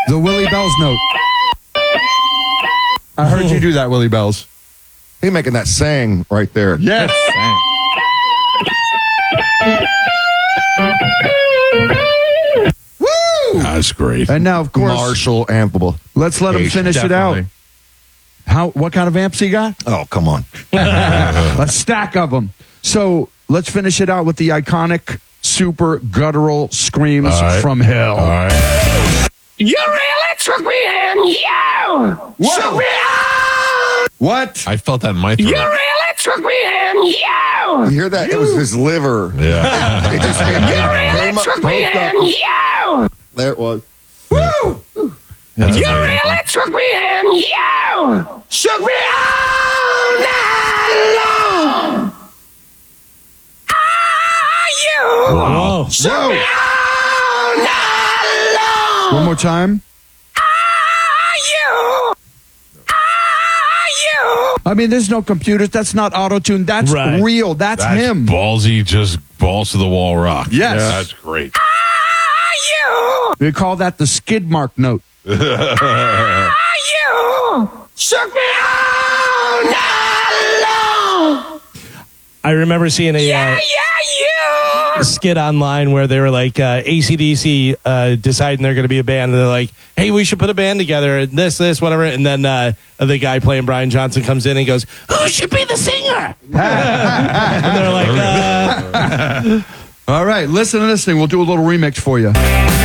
The Willie Bells note. I heard you do that, Willie Bells. He's making that sang right there. Yes. Woo! That's great. And now, of course, Marshall amplification. let's let him finish it out. Definitely. What kind of amps he got? Oh, come on. A stack of them. So let's finish it out with the iconic, super guttural screams All right. from hell. All right. You really took me in, you! Took me out! What? I felt that in my You throat. really took me in, you! You hear that? It was his liver. Yeah. It just You really came up, took me broke in, up. you! There it was. You really took me in, you! Shook me all night long! You! Wow. Shook me all night long! One more time. You! You! I mean, there's no computers. That's not auto-tune. That's Right. real. That's him. Ballsy, just balls to the wall rock. Yes. That's great. You! We call that the skid mark note. You! Shook me all night long! I remember seeing a You! skit online where they were like AC/DC deciding they're going to be a band, and they're like, "Hey, we should put a band together." And this, whatever. And then the guy playing Brian Johnson comes in and goes, "Who should be the singer?" And they're like, All right, listen to this thing. We'll do a little remix for you.